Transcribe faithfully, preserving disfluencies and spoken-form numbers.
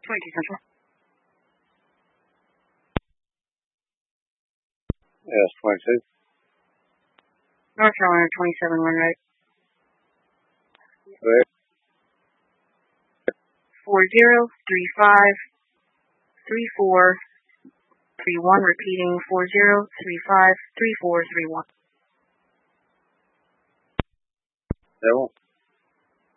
twenty-two Central. Yes, twenty-two. North Carolina twenty-seven, one right. Right. Four zero three five three four three one. Repeating four zero three five three four three one. Seven.